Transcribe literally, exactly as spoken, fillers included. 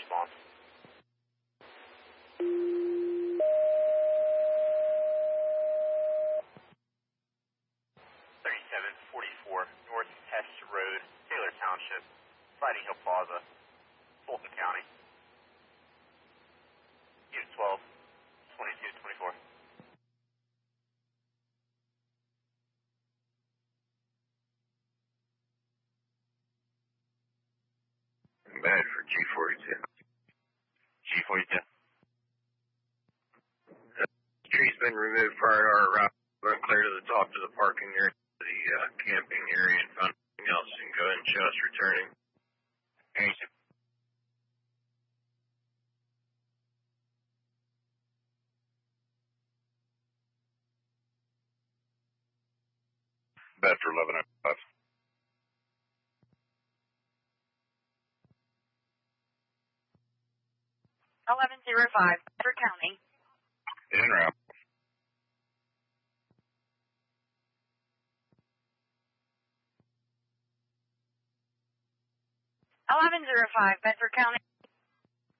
response. thirty-seven forty-four North Hess Road, Taylor Township, Fighting Hill Plaza, Fulton County. Unit twelve, twenty-two twenty-four. Bad for G forty-two. G forty-two. The tree's been removed prior to our route. Run clear to the top of the parking area, the uh, camping area, and found anything else. You can go ahead and show us returning. Thank you. Bad for eleven oh five. eleven oh five, Bedford County. En route. eleven oh five, Bedford County.